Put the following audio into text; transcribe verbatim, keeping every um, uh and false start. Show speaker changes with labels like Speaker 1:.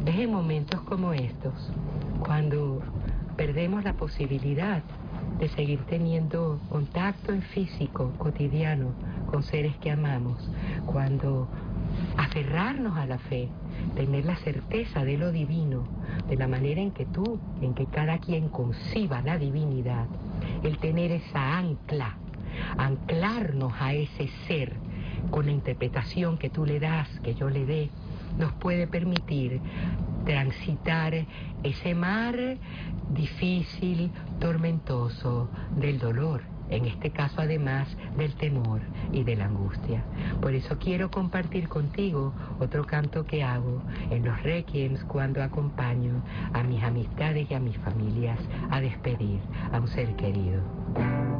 Speaker 1: Es en momentos como estos, cuando perdemos la posibilidad de seguir teniendo contacto en físico, cotidiano, con seres que amamos, cuando aferrarnos a la fe, tener la certeza de lo divino, de la manera en que tú, en que cada quien conciba la divinidad, el tener esa ancla, anclarnos a ese ser con la interpretación que tú le das, que yo le dé, nos puede permitir transitar ese mar difícil, tormentoso del dolor, en este caso además del temor y de la angustia. Por eso quiero compartir contigo otro canto que hago en los requiems cuando acompaño a mis amistades y a mis familias a despedir a un ser querido.